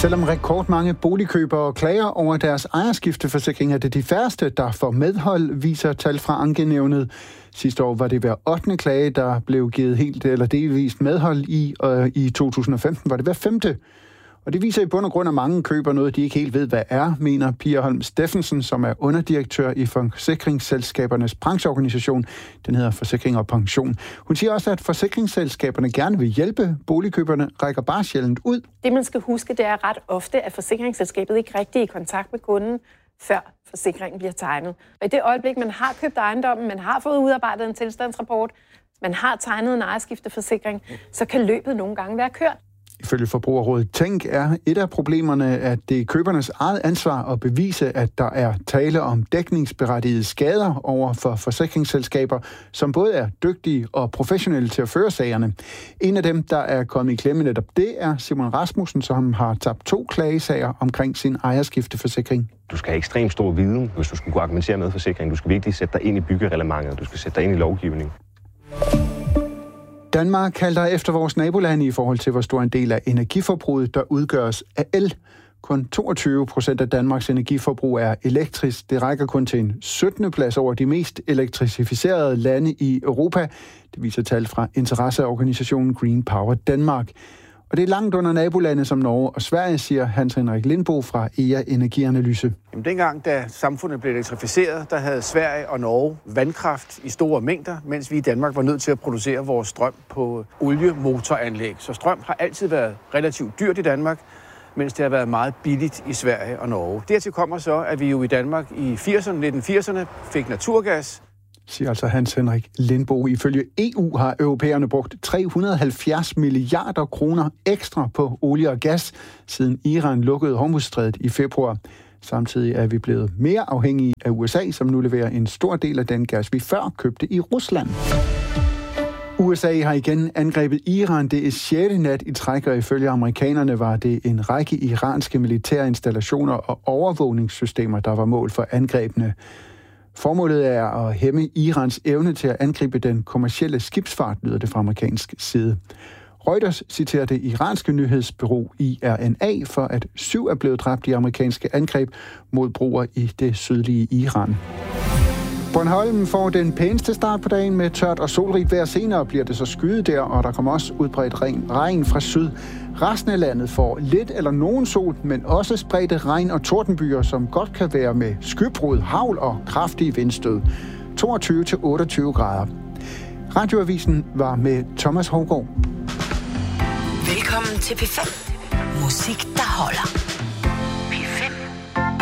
Selvom rekordmange boligkøbere klager over deres ejerskifteforsikring, er det de færreste, der får medhold, viser tal fra Ankenævnet. Sidste år var det hver 8. klage, der blev givet helt eller delvist medhold i, og i 2015 var det hver 5. Og det viser i bund og grund, at mange køber noget, de ikke helt ved, hvad er, mener Pia Holm Steffensen, som er underdirektør i forsikringsselskabernes brancheorganisation. Den hedder Forsikring og Pension. Hun siger også, at forsikringsselskaberne gerne vil hjælpe. Boligkøberne rækker bare sjældent ud. Det, man skal huske, det er ret ofte, at forsikringsselskabet ikke rigtig er i kontakt med kunden, før forsikringen bliver tegnet. Og i det øjeblik, man har købt ejendommen, man har fået udarbejdet en tilstandsrapport, man har tegnet en ejerskifteforsikring, så kan løbet nogle gange være kørt. Ifølge Forbrugerrådet Tænk er et af problemerne, at det er købernes eget ansvar at bevise, at der er tale om dækningsberettigede skader over for forsikringsselskaber, som både er dygtige og professionelle til at føre sagerne. En af dem, der er kommet i klemme netop det, er Simon Rasmussen, som har tabt 2 klagesager omkring sin ejerskifteforsikring. Du skal have ekstremt stor viden, hvis du skulle kunne argumentere med forsikring. Du skal virkelig sætte dig ind i byggereglementet, du skal sætte dig ind i lovgivning. Danmark halter efter vores nabolande i forhold til, hvor stor en del af energiforbruget, der udgøres af el. Kun 22% af Danmarks energiforbrug er elektrisk. Det rækker kun til en 17. plads over de mest elektrificerede lande i Europa. Det viser tal fra interesseorganisationen Green Power Danmark. Og det er langt under nabolande som Norge og Sverige, siger Hans Henrik Lindbo fra EA Energianalyse. Jamen, dengang, da samfundet blev elektrificeret, der havde Sverige og Norge vandkraft i store mængder, mens vi i Danmark var nødt til at producere vores strøm på oliemotoranlæg. Så strøm har altid været relativt dyrt i Danmark, mens det har været meget billigt i Sverige og Norge. Dertil kommer så, at vi jo i Danmark i 1980'erne fik naturgas, siger altså Hans Henrik Lindbo. Ifølge EU har europæerne brugt 370 milliarder kroner ekstra på olie og gas, siden Iran lukkede Hormuzstrædet i februar. Samtidig er vi blevet mere afhængige af USA, som nu leverer en stor del af den gas, vi før købte i Rusland. USA har igen angrebet Iran. Det er 6. nat i træk, og ifølge amerikanerne var det en række iranske militære installationer og overvågningssystemer, der var mål for angrebene. Formålet er at hæmme Irans evne til at angribe den kommercielle skibsfart, lyder det fra amerikansk side. Reuters citerer det iranske nyhedsbureau IRNA for, at 7 er blevet dræbt i amerikanske angreb mod broer i det sydlige Iran. Bornholm får den pæneste start på dagen med tørt og solrigt vejr. Senere bliver det så skyet der, og der kommer også udbredt regn fra syd. Resten af landet får lidt eller nogen sol, men også spredte regn- og tordenbyer, som godt kan være med skybrud, hagl og kraftige vindstød. 22-28 grader. Radioavisen var med Thomas Hougaard. Velkommen til P5. Musik, der holder.